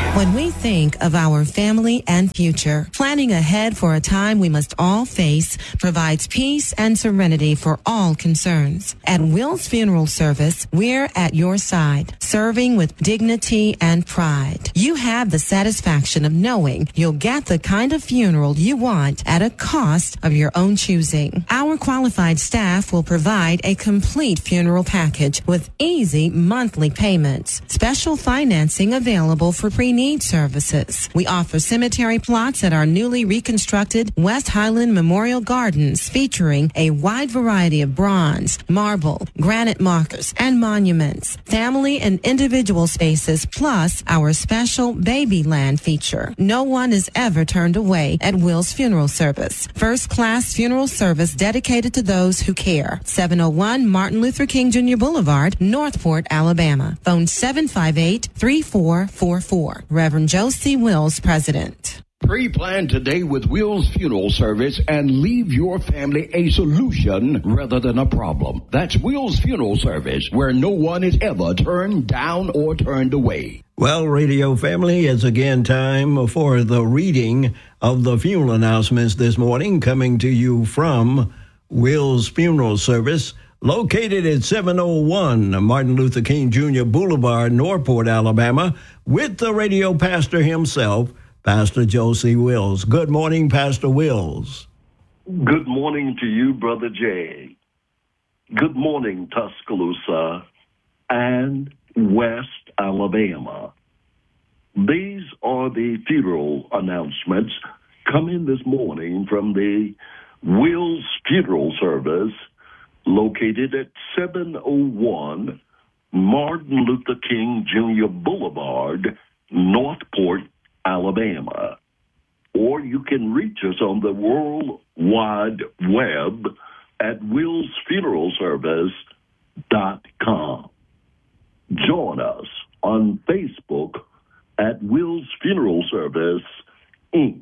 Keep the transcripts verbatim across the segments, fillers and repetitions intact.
When we think of our family and future, planning ahead for a time we must all face provides peace and serenity for all concerns. At Will's Funeral Service, we're at your side, serving with dignity and pride. You have the satisfaction of knowing you'll get the kind of funeral you want at a cost of your own choosing. Our qualified staff will provide a complete funeral package with easy monthly payments. Special financing available for pre-need services. We offer cemetery plots at our newly reconstructed West Highland Memorial Gardens, featuring a wide variety of bronze, marble, granite markers, and monuments, family and individual spaces, plus our special Baby Land feature. No one is ever turned away at Will's Funeral Service. First-class funeral service dedicated to those who care. seven oh one Martin Luther King Junior Boulevard, Northport, Alabama. Phone seven five eight, three four four four. Reverend Josie Wills, President. Pre-plan today with Will's Funeral Service and leave your family a solution rather than a problem. That's Will's Funeral Service, where no one is ever turned down or turned away. Well, radio family, it's again time for the reading of the funeral announcements this morning, coming to you from Will's Funeral Service, located at seven oh one Martin Luther King Junior Boulevard, Northport, Alabama, with the radio pastor himself, Pastor Josie Wills. Good morning, Pastor Wills. Good morning to you, Brother Jay. Good morning, Tuscaloosa and West Alabama. These are the funeral announcements coming this morning from the Will's Funeral Service, located at seven oh one Martin Luther King Junior Boulevard, Northport, Alabama. Or you can reach us on the World Wide Web at wills funeral service dot com. Join us on Facebook at Will's Funeral Service, Incorporated.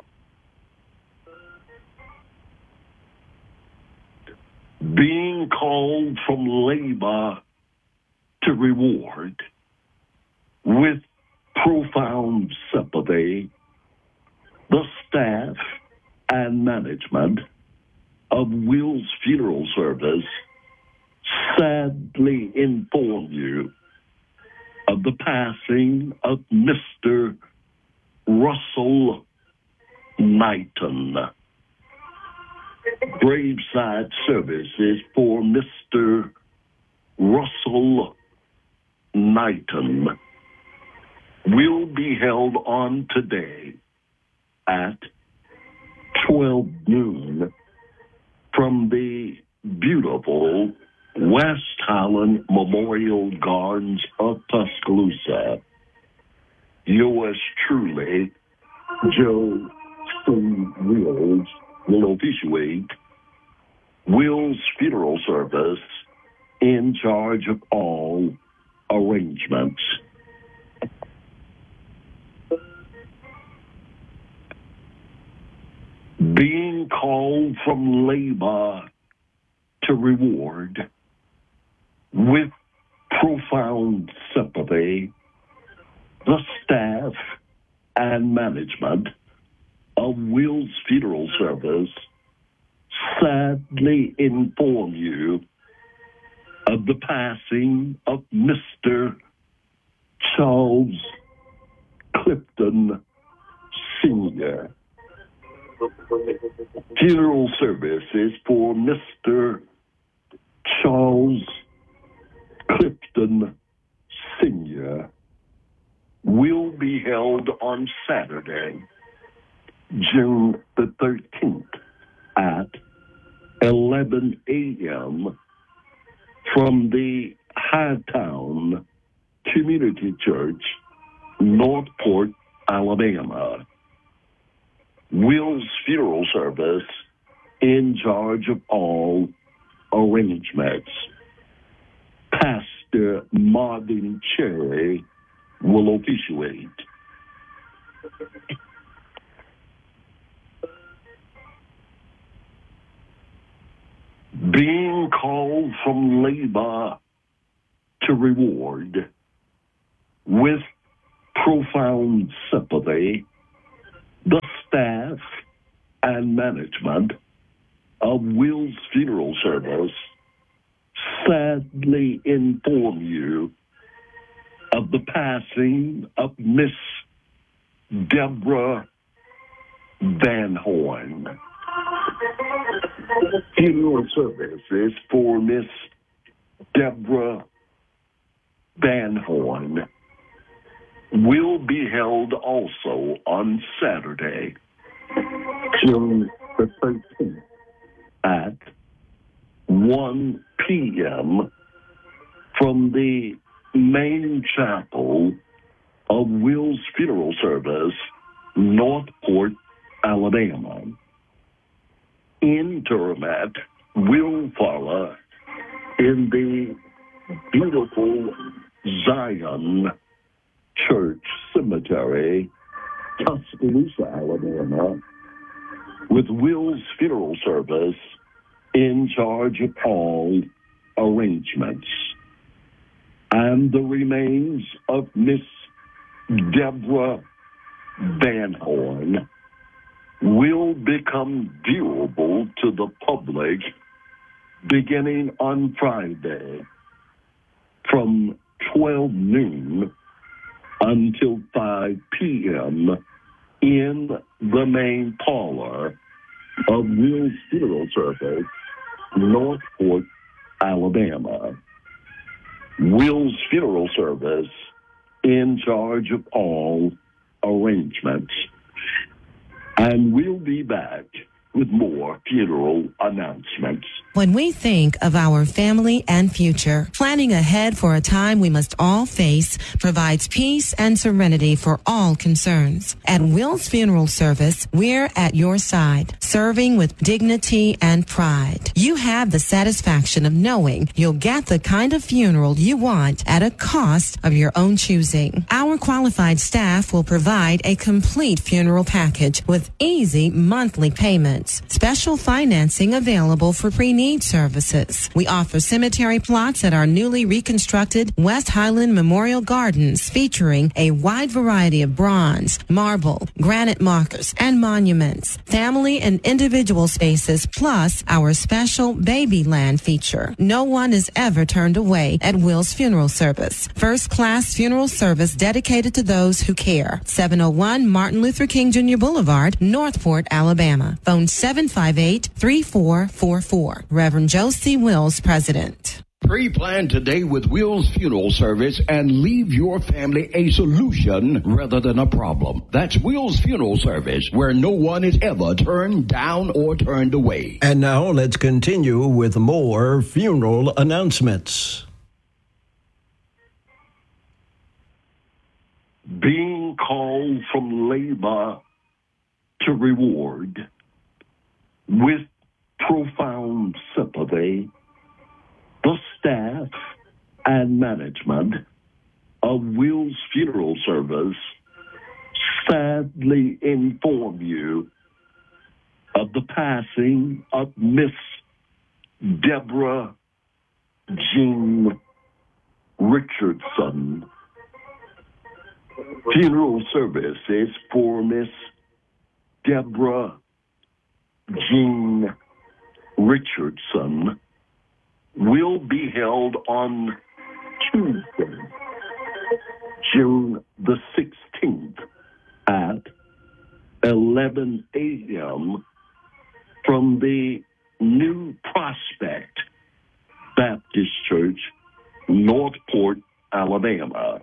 Being called from labor to reward with profound sympathy, the staff and management of Will's Funeral Service sadly inform you of the passing of Mister Russell Knighton. Graveside services for Mister Russell Knighton will be held on today at twelve noon from the beautiful West Highland Memorial Gardens of Tuscaloosa. Yours truly, Joe C. Wills, will officiate Will's Funeral Service in charge of all arrangements. Being called from labor to reward with profound sympathy, the staff and management of Will's Funeral Service sadly inform you of the passing of Mister Charles Clifton Senior Funeral services for Mister Charles Clifton Senior will be held on Saturday, June the thirteenth at eleven a.m. from the Hightown Community Church, Northport, Alabama. Will's Funeral Service in charge of all arrangements. Pastor Marvin Cherry will officiate. Being called from labor to reward with profound sympathy, the staff and management of Will's Funeral Service sadly inform you of the passing of Miss Deborah Van Horn. Funeral services for Miss Deborah Van Horn will be held also on Saturday, June the thirteenth at one p.m. from the main chapel of Will's Funeral Service, Northport, Alabama. Interment will follow in the beautiful Zion Church Cemetery, Tuscaloosa, Alabama, with Will's Funeral Service in charge of all arrangements. And the remains of Miss Deborah Van Horn will become viewable to the public beginning on Friday from twelve noon until five p.m. in the main parlor of Will's Funeral Service, Northport, Alabama. Will's Funeral Service in charge of all arrangements. And we'll be back with more funeral announcements. When we think of our family and future, planning ahead for a time we must all face provides peace and serenity for all concerns. At Will's Funeral Service, we're at your side, serving with dignity and pride. You have the satisfaction of knowing you'll get the kind of funeral you want at a cost of your own choosing. Our qualified staff will provide a complete funeral package with easy monthly payments. Special financing available for pre-need services. We offer cemetery plots at our newly reconstructed West Highland Memorial Gardens, featuring a wide variety of bronze, marble, granite markers, and monuments, family and individual spaces, plus our special baby land feature. No one is ever turned away at Will's Funeral Service. First class funeral service dedicated to those who care. seven oh one Martin Luther King Junior Boulevard, Northport, Alabama. Phone seven five eight, three four four four. Reverend Joe C. Wills, President. Pre-plan today with Will's Funeral Service and leave your family a solution rather than a problem. That's Will's Funeral Service, where no one is ever turned down or turned away. And now let's continue with more funeral announcements. Being called from labor to reward with profound sympathy, the staff and management of Will's Funeral Service sadly inform you of the passing of Miss Deborah Jean Richardson. Funeral services for Miss Deborah Jean Richardson will be held on Tuesday, June the sixteenth at eleven a.m. from the New Prospect Baptist Church, Northport, Alabama.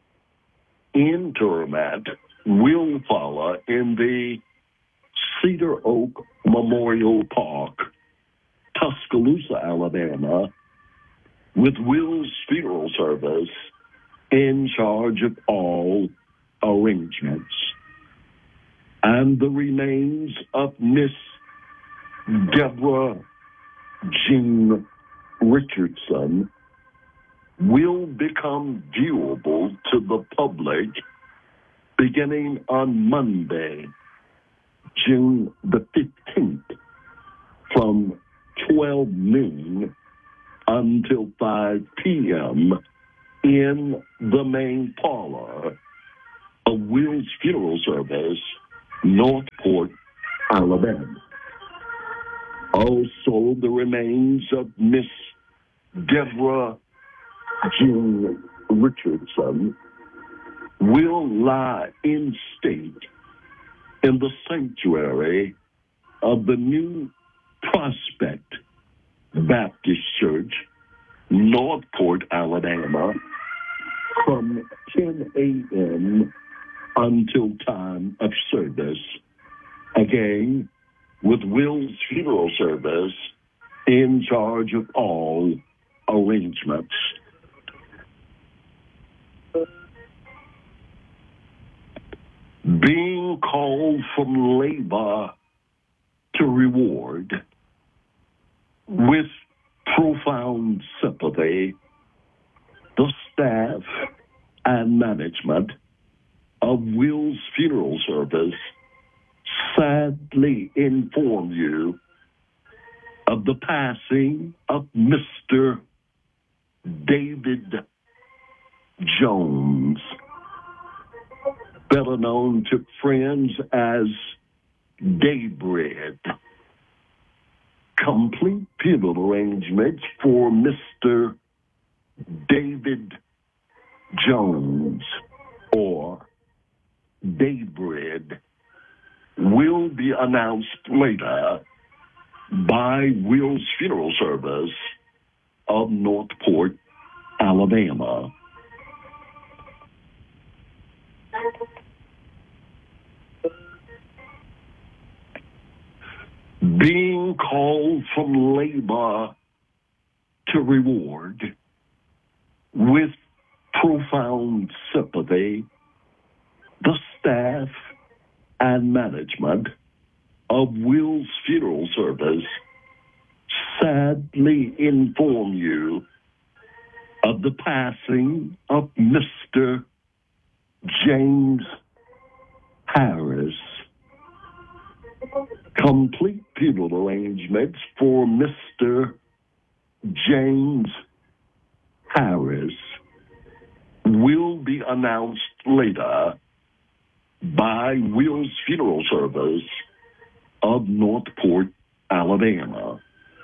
Interment will follow in the Cedar Oak Memorial Park, Tuscaloosa, Alabama, with Will's Funeral Service in charge of all arrangements. And the remains of Miss Deborah Jean Richardson will become viewable to the public beginning on Monday, June the fifteenth, from twelve noon until five p.m. in the main parlor Wills Funeral Service, Northport, Alabama. Also, the remains of Miss Deborah Jean Richardson will lie in state in the sanctuary of the New Prospect Baptist Church, Northport, Alabama, from ten a.m. until time of service. Again, with Wills Funeral Service in charge of all arrangements. Being called from labor to reward with profound sympathy, the staff and management of Wills Funeral Service sadly inform you of the passing of Mister David Jones, better known to friends as Daybread. Complete funeral arrangements for Mister David Jones, or Daybread, will be announced later by Wills Funeral Service of Northport, Alabama. Being called from labor to reward with profound sympathy, the staff and management of Wills Funeral Service sadly inform you of the passing of Mister James Harris. Complete funeral arrangements for Mister James Harris will be announced later by Wills Funeral Service of Northport, Alabama.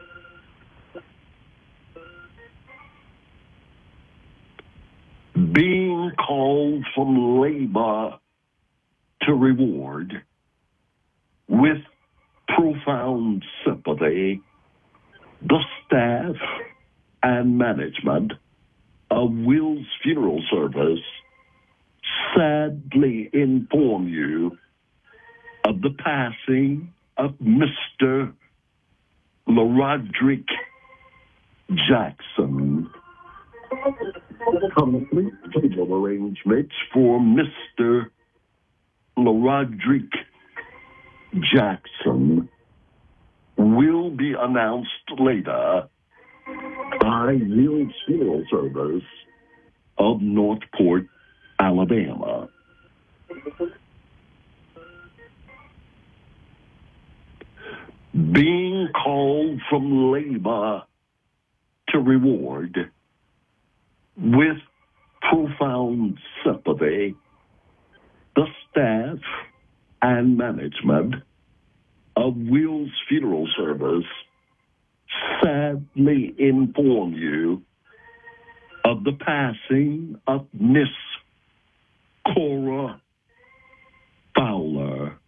Being called from labor to reward with profound sympathy, the staff and management of Wills Funeral Service sadly inform you of the passing of Mister LaRodrick Jackson. Complete funeral arrangements for Mister LaRodrick Jackson will be announced later by Wills Funeral Service of Northport, Alabama. Being called from labor to reward with profound sympathy, the staff and management of Wills Funeral Service sadly inform you of the passing of Miss Cora Fowler.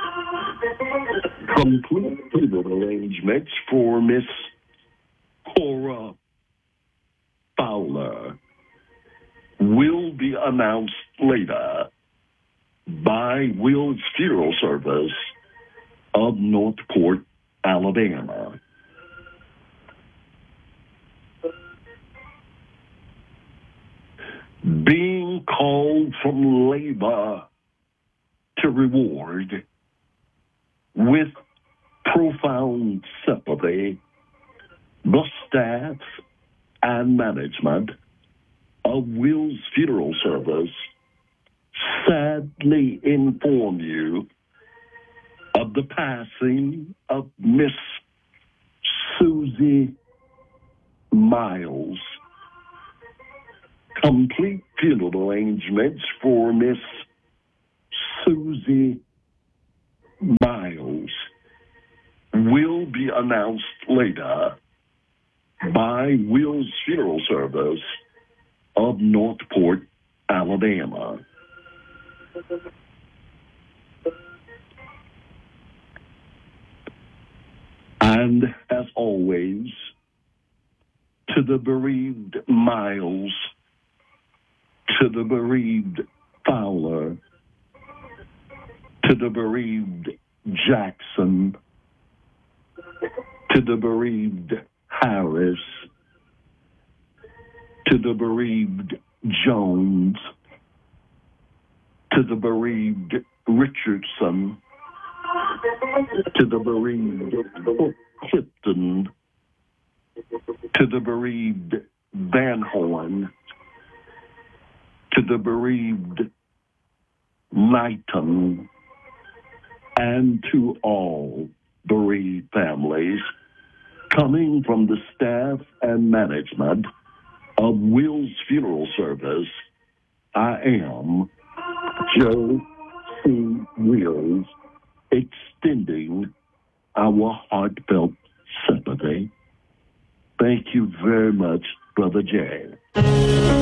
Complete funeral arrangements for Miss Cora Fowler will be announced later by Wills Funeral Service of Northport, Alabama. Being called from labor to reward with profound sympathy, the staff and management of Wills Funeral Service sadly inform you of the passing of Miss Susie Miles. Complete funeral arrangements for Miss Susie Miles will be announced later by Will's Funeral Service of Northport, Alabama. And as always, to the bereaved Miles, to the bereaved Fowler, to the bereaved Jackson, to the bereaved Harris, to the bereaved Jones, to the bereaved Richardson, to the bereaved Clifton, to the bereaved Van Horn, to the bereaved Knighton, and to all bereaved families, coming from the staff and management of Will's Funeral Service, I am Joe C. Wills, extending our heartfelt sympathy. Thank you very much, Brother Jay.